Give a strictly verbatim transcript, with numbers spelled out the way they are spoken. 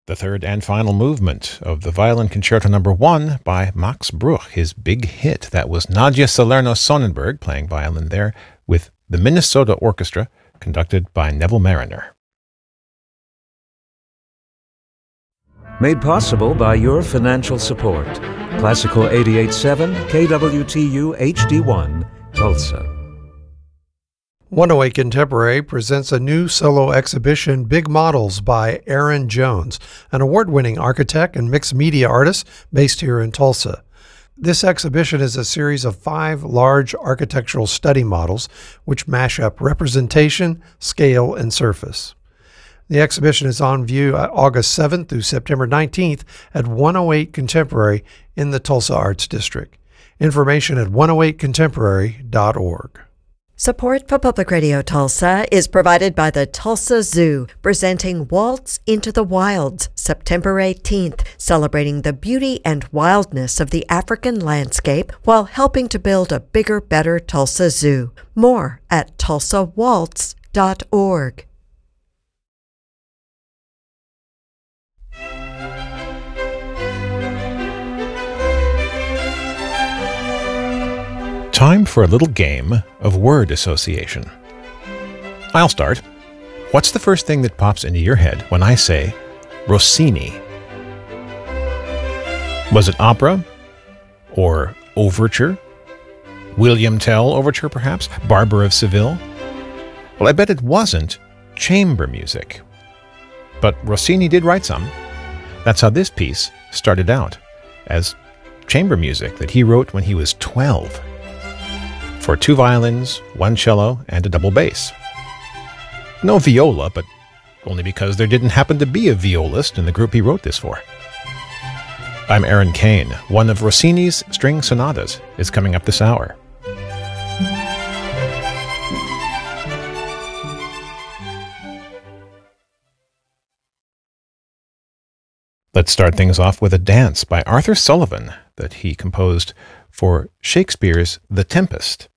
the third and final movement of the Violin Concerto Number One by Max Bruch, his big hit. That was Nadia Salerno-Sonnenberg playing violin there with the Minnesota Orchestra, conducted by Neville Mariner. Made possible by your financial support. Classical eighty-eight point seven, K W T U H D one, Tulsa. one oh eight Contemporary presents a new solo exhibition, Big Models by Aaron Jones, an award-winning architect and mixed media artist based here in Tulsa. This exhibition is a series of five large architectural study models which mash up representation, scale, and surface. The exhibition is on view August seventh through September nineteenth at one oh eight Contemporary in the Tulsa Arts District. Information at one oh eight contemporary dot org. Support for Public Radio Tulsa is provided by the Tulsa Zoo, presenting Waltz into the Wilds, September eighteenth, celebrating the beauty and wildness of the African landscape while helping to build a bigger, better Tulsa Zoo. More at tulsa waltz dot org. Time for a little game of word association. I'll start. What's the first thing that pops into your head when I say Rossini? Was it opera? Or overture? William Tell overture, perhaps? Barber of Seville? Well, I bet it wasn't chamber music. But Rossini did write some. That's how this piece started out, as chamber music that he wrote when he was twelve. For two violins, one cello, and a double bass. No viola, but only because there didn't happen to be a violist in the group he wrote this for. I'm Aaron Kane. One of Rossini's string sonatas is coming up this hour. Let's start things off with a dance by Arthur Sullivan that he composed for Shakespeare's The Tempest.